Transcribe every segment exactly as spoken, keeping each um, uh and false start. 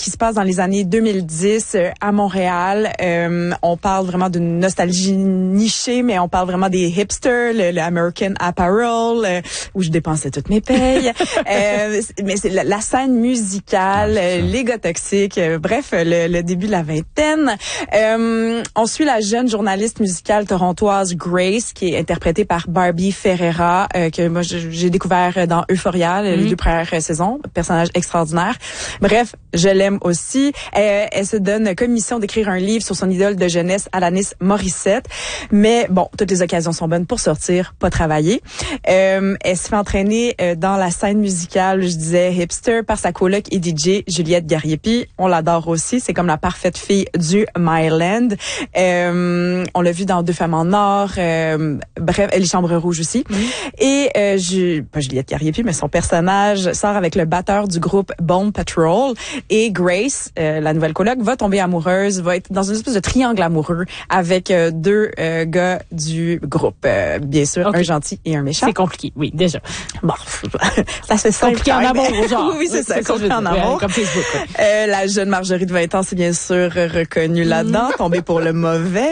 qui se passe dans les années deux mille dix euh, à Montréal. Euh, on parle vraiment d'une nostalgie nichée, mais on parle vraiment des hipsters, le, le American Apparel, euh, où je dépensais toutes mes payes. euh, mais c'est la, la scène musicale, euh, les gars toxiques, euh, bref, le, le début de la vingtaine. Euh, on suit la jeune journaliste musicale torontoise Grace, qui est interprétée par Barbie Ferreira, euh, que moi j'ai découvert dans Euphoria, les mm-hmm. deux premières saisons. Personnage extraordinaire. Bref, je l'aime aussi. Euh, elle se donne comme mission d'écrire un livre sur son idole de jeunesse, Alanis Morissette. Mais bon, toutes les occasions sont bonnes pour sortir, pas travailler. Euh, elle se fait entraîner euh, dans la scène musicale, je disais hipster, par sa coloc et D J Juliette Gariepi. On l'adore aussi. C'est comme la parfaite fille du Myland. Euh, on l'a vu dans Deux femmes en or. Euh, bref, Les Chambres rouges aussi. Mm. Et euh, je, pas Juliette Gariepi, mais son personnage sort avec le batteur du groupe Bone Patrol. Et Grace, euh, la nouvelle coloc, va tomber amoureuse, va être dans une espèce de triangle amoureux avec euh, deux euh, gars du groupe. Euh, bien sûr, okay. Un gentil et un méchant. C'est compliqué, oui, déjà. Bon, ça se fait compliqué en amour, genre. Oui, oui, c'est, c'est ça, compliqué en amour. Ouais, comme Facebook. Ouais. Euh, la jeune Marjorie de vingt ans, c'est bien sûr reconnue là-dedans, tombée pour le mauvais,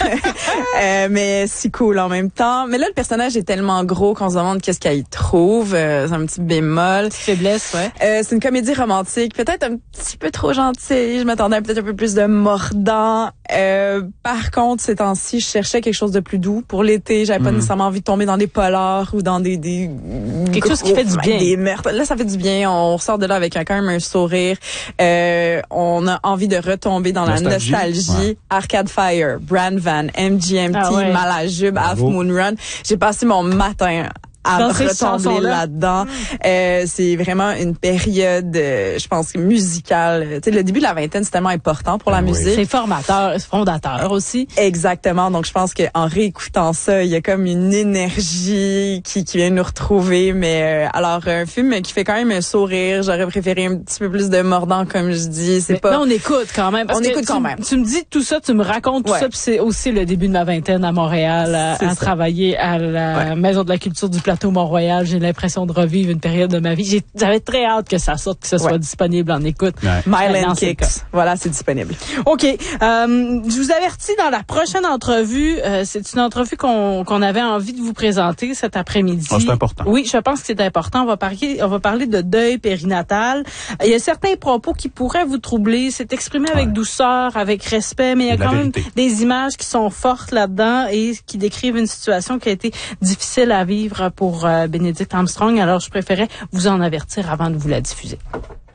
euh, mais si cool en même temps. Mais là, le personnage est tellement gros qu'on se demande qu'est-ce qu'elle y trouve. Euh, c'est un petit bémol. Faiblesse, ouais. Euh, c'est une comédie romantique, peut-être un petit peu trop gentille. Je m'attendais à peut-être un peu plus de mordant. Euh, par contre, ces temps-ci, je cherchais quelque chose de plus doux pour l'été. J'avais pas mmh. nécessairement envie de tomber dans des polars ou dans des des quelque chose qui fait du bien. Des meurtres. Là, ça fait du bien. On ressort de là avec un, quand même un sourire. Euh, on a envie de retomber dans nostalgie. la nostalgie. Ouais. Arcade Fire, Brand Van, M G M T, ah ouais. Malajube, Half Moon Run. J'ai passé mon matin à dans retomber là-dedans. Mmh. Euh, c'est vraiment une période, euh, je pense, musicale. Tu sais, le début de la vingtaine, c'est tellement important pour la oui. musique. C'est formateur, c'est fondateur aussi. Exactement. Donc, je pense qu'en réécoutant ça, il y a comme une énergie qui, qui vient nous retrouver. Mais euh, alors, un film qui fait quand même un sourire. J'aurais préféré un petit peu plus de mordant, comme je dis. C'est mais pas. Là, on écoute quand même. On écoute tu, quand même. Tu me dis tout ça, tu me racontes tout ouais. ça, puis c'est aussi le début de ma vingtaine à Montréal, à, à travailler à la ouais. Maison de la Culture du Plateau Mont-Royal. J'ai l'impression de revivre une période de ma vie. J'ai, j'avais très hâte que ça sorte, que ce soit ouais. disponible en écoute. Ouais. Myland Kicks. Voilà, c'est disponible. OK. Euh, je vous avertis, dans la prochaine entrevue, euh, c'est une entrevue qu'on, qu'on avait envie de vous présenter cet après-midi. Oh, c'est important. Oui, je pense que c'est important. On va parler, on va parler de deuil périnatal. Il y a certains propos qui pourraient vous troubler. C'est exprimé avec ouais. douceur, avec respect, mais il y a la quand vérité. Même des images qui sont fortes là-dedans et qui décrivent une situation qui a été difficile à vivre pour euh, Bénédicte Armstrong. Alors, je préférais vous en avertir avant de vous la diffuser.